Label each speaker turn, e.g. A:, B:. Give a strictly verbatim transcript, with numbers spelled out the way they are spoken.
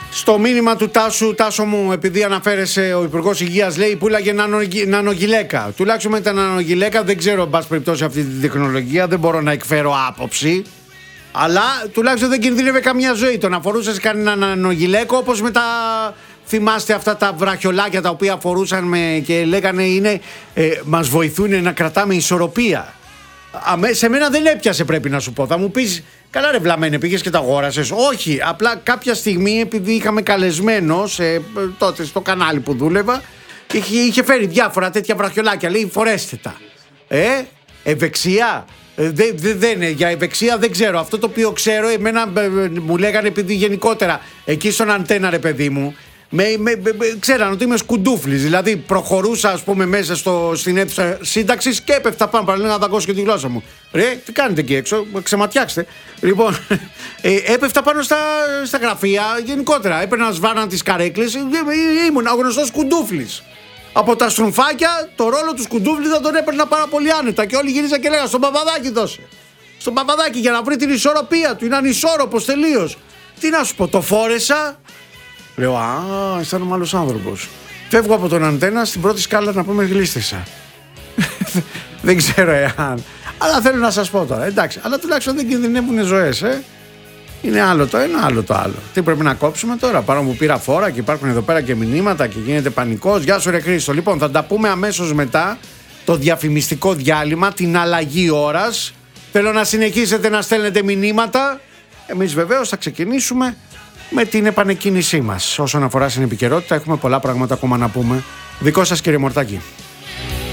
A: Στο μήνυμα του Τάσου, Τάσο μου, επειδή αναφέρεσαι, ο Υπουργός Υγείας λέει πουλάγε νανογυλαίκα. Τουλάχιστον με τα νανογυλαίκα δεν ξέρω, εν πάση περιπτώσει, αυτή τη τεχνολογία, δεν μπορώ να εκφέρω άποψη. Αλλά τουλάχιστον δεν κινδύνευε καμία ζωή. Το να φορούσες κανένα νανογυλαίκο, όπως με τα. Θυμάστε αυτά τα βραχιολάκια τα οποία φορούσαν με και λέγανε είναι, ε, μας βοηθούν να κρατάμε ισορροπία. Α, σε μένα δεν έπιασε, πρέπει να σου πω. Θα μου πεις, καλά ρε βλαμένε, πήγες και τα αγόρασες. Όχι, απλά κάποια στιγμή, επειδή είχαμε καλεσμένο σε, τότε στο κανάλι που δούλευα, είχε, είχε φέρει διάφορα τέτοια βραχιολάκια. Λέει φορέστε τα. Ε, ευεξία. Δεν δε, δε, δε, για ευεξία δεν ξέρω. Αυτό το οποίο ξέρω, εμένα μου λέγανε, επειδή γενικότερα εκεί στον Αντένα, ρε παιδί μου, με, με, με, με, ξέραν ότι είμαι σκουντούφλης. Δηλαδή προχωρούσα, ας πούμε, μέσα στο, στην αίθουσα σύνταξης και έπεφτα πάνω. Παραλίγο να δαγκώσω και τη γλώσσα μου. Ρε, τι κάνετε εκεί έξω, ξεματιάξτε. Λοιπόν, ε, έπεφτα πάνω στα, στα γραφεία γενικότερα. Έπαιρνα σβάρνα τις καρέκλες. Ήμουν ο γνωστός σκουντούφλης. Από τα στρουμφάκια, το ρόλο του σκουντούφλη θα τον έπαιρνα πάρα πολύ άνετα. Και όλοι γυρίζαν και λέγανε στον Παπαδάκη δώσε. Στον Παπαδάκη για να βρει την ισορροπία του. Είναι ανισόρροπος τελείως. Τι να σου πω, το φόρεσα. Λέω, α, αισθάνομαι άλλος άνθρωπος. Φεύγω από τον Αντένα, στην πρώτη σκάλα να πούμε γλίστησα. Δεν ξέρω εάν. Αλλά θέλω να σας πω τώρα, εντάξει. Αλλά τουλάχιστον δεν κινδυνεύουν ζωές, ε. Είναι άλλο το ένα, άλλο το άλλο. Τι πρέπει να κόψουμε τώρα, παρόλο που πήρα φόρα και υπάρχουν εδώ πέρα και μηνύματα και γίνεται πανικός. Γεια σου ρε Χρήστο. Λοιπόν, θα τα πούμε αμέσως μετά το διαφημιστικό διάλειμμα, την αλλαγή ώρας. Θέλω να συνεχίσετε να στέλνετε μηνύματα. Εμείς βεβαίως θα ξεκινήσουμε με την επανεκκίνησή μας. Όσον αφορά στην επικαιρότητα, έχουμε πολλά πράγματα ακόμα να πούμε. Δικό σας, κύριε Μορτάκη.